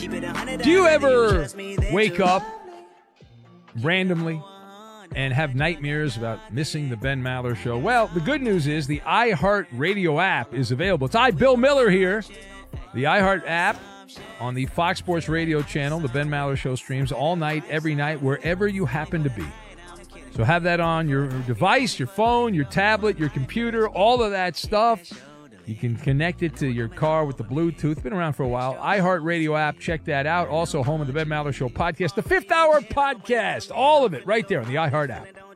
Do you ever wake up randomly and have nightmares about missing the Ben Maller Show? Well, the good news is the iHeart Radio app is available. It's Bill Miller here. The iHeart app on the Fox Sports Radio channel. The Ben Maller Show streams all night, every night, wherever you happen to be. So have that on your device, your phone, your tablet, your computer, all of that stuff. You can connect it to your car with the Bluetooth. Been around for a while. iHeart Radio app. Check that out. Also home of the Ben Maller Show podcast, the 5th Hour podcast. All of it right there on the iHeart app.